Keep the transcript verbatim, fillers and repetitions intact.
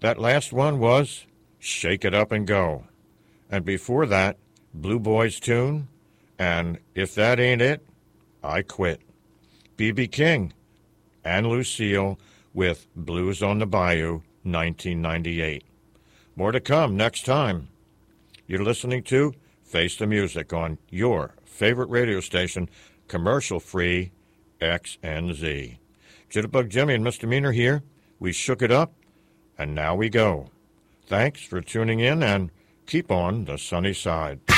That last one was Shake It Up and Go. And before that, Blue Boys Tune, and If That Ain't It, I Quit. B B King and Lucille with Blues on the Bayou, nineteen ninety-eight. More to come next time. You're listening to Face the Music on your favorite radio station, commercial-free X N Z. Jitterbug Jimmy and Misdemeanor here. We shook it up, and now we go. Thanks for tuning in, and keep on the sunny side.